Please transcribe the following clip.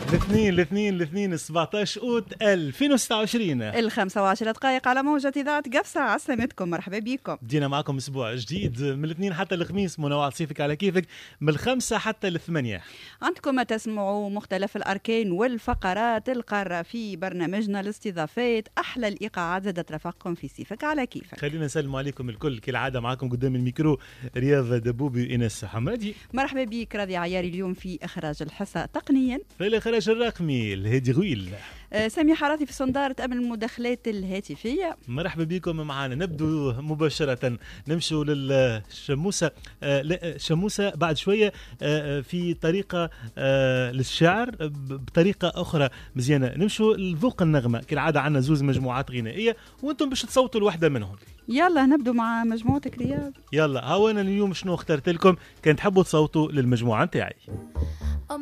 الاثنين 17 أوت 2026 15 دقائق على موجة إذاعة قفصة. عسلامتكم، مرحبا بكم. بدينا معكم أسبوع جديد من الاثنين حتى الخميس، منوع صيفك على كيفك من 5 حتى 8. عندكم تسمعوا مختلف الأركان والفقرات القارة في برنامجنا الاستضافات. أحلى الإيقاعات زادت رفقكم في صيفك على كيفك. خلينا نسلم عليكم الكل كالعادة. معكم قدام الميكرو رياض دبوبي وإنس حمادي. مرحبا بك راضي عياري اليوم في إخراج الحصة تقنيا، في الإخراج الرقمي الهادي غويل. سامي حراثي في صندارة أمن المداخلات الهاتفية. مرحبا بكم معنا. نبدو مباشرة نمشوا للشموسة. شموسة بعد شوية في طريقة للشعر بطريقة أخرى مزيانة. نمشوا لذوق النغمة كالعادة. عنا زوز مجموعات غنائية وانتم باش تصوتوا لوحدة منهم. يلا نبدو مع مجموعتك رياض. يلا هاو أنا اليوم شنو اخترت لكم. كان تحبوا تصوتوا للمجموعة نتاعي.